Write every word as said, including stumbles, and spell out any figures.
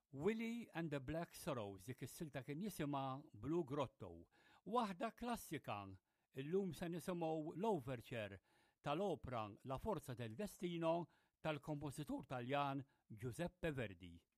Willie and the Black Sorrows dik is-silta kien jisimha Blue Grotto, waħda klassika. Illum se nisimgħu l-overture tal-opra La Forza del Destino tal-kompożitur Taljan Giuseppe Verdi.